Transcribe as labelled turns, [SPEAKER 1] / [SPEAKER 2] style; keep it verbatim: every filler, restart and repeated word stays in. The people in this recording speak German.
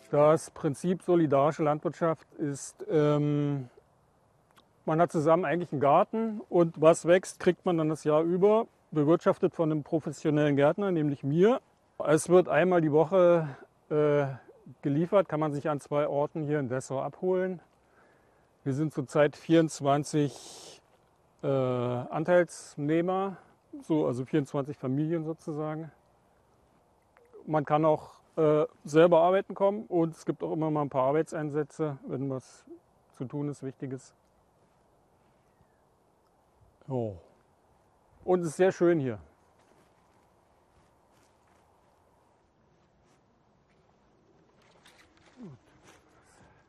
[SPEAKER 1] Das Prinzip solidarische Landwirtschaft ist, ähm, man hat zusammen eigentlich einen Garten und was wächst, kriegt man dann das Jahr über, bewirtschaftet von einem professionellen Gärtner, nämlich mir. Es wird einmal die Woche äh, geliefert, kann man sich an zwei Orten hier in Dessau abholen. Wir sind zurzeit vierundzwanzig äh, Anteilsnehmer, so, also vierundzwanzig Familien sozusagen. Man kann auch äh, selber arbeiten kommen und es gibt auch immer mal ein paar Arbeitseinsätze, wenn was zu tun ist, Wichtiges. Oh. Und es ist sehr schön hier.